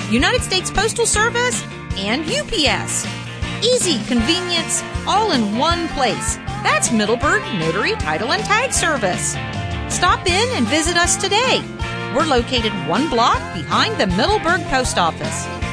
United States Postal Service, and UPS. Easy convenience, all in one place. That's Middleburg Notary, Title, and Tag Service. Stop in and visit us today. We're located 1 block behind the Middleburg Post Office.